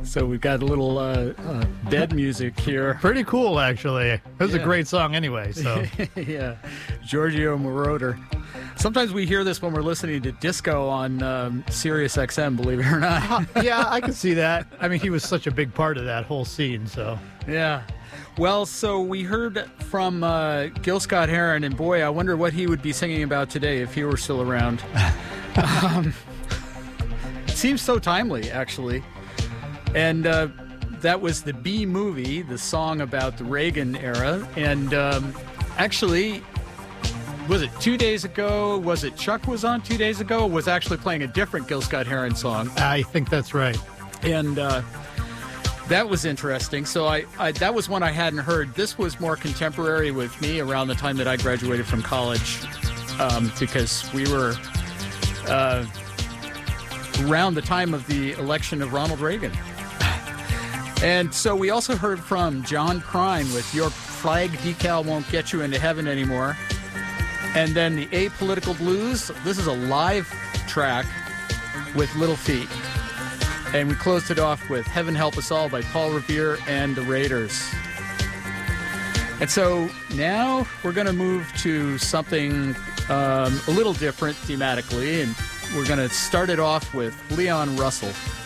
So we've got a little bed music here. Pretty cool, actually. It was a great song anyway. So yeah, Giorgio Moroder. Sometimes we hear this when we're listening to disco on Sirius XM, believe it or not. yeah, I can see that. I mean, he was such a big part of that whole scene. So yeah. Well, so we heard from Gil Scott-Heron, and boy, I wonder what he would be singing about today if he were still around. It seems so timely, actually. And that was the B Movie, the song about the Reagan era. And actually, was it 2 days ago? Was it Chuck was on 2 days ago? Was actually playing a different Gil Scott-Heron song. I think that's right. And that was interesting. So I that was one I hadn't heard. This was more contemporary with me around the time that I graduated from college, because we were around the time of the election of Ronald Reagan. And so we also heard from John Prine with Your Flag Decal Won't Get You Into Heaven Anymore. And then the Apolitical Blues. This is a live track with Little Feat. And we closed it off with Heaven Help Us All by Paul Revere and the Raiders. And so now we're going to move to something a little different thematically, and we're going to start it off with Leon Russell.